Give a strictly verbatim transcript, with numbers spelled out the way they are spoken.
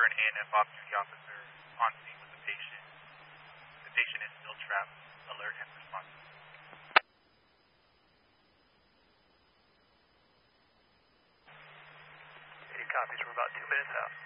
for an A and F off-duty officer on scene with the patient. The patient is still trapped. Alert and response. Any copies? We're about two minutes out.